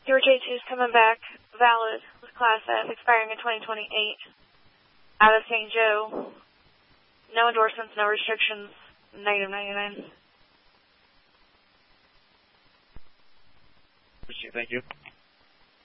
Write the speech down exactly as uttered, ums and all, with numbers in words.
Your J two is coming back valid with Class F, expiring in twenty twenty-eight. Out of Saint Joe. No endorsements, no restrictions. Negative ninety-nine. Thank you.